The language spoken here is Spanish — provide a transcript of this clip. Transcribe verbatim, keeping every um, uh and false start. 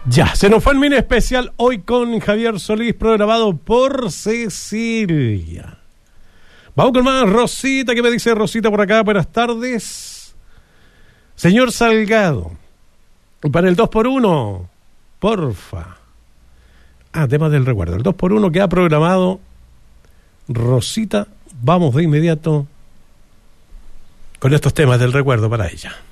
Ya, se nos fue el mini especial hoy con Javier Solís, programado por Cecilia. Vamos con más. Rosita, ¿qué me dice Rosita por acá? Buenas tardes. Señor Salgado, para el dos por uno, porfa. Ah, tema del recuerdo. El dos por uno que ha programado Rosita. Vamos de inmediato con estos temas del recuerdo para ella.